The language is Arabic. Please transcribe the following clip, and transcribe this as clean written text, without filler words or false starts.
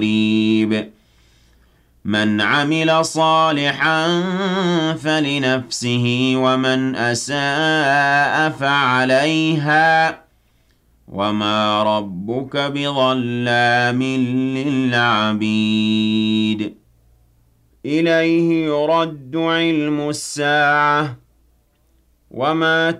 قريب من عمل صالحا فلنفسه ومن أساء فعليها وما ربك بظلام للعبيد إليه يرد علم الساعة وما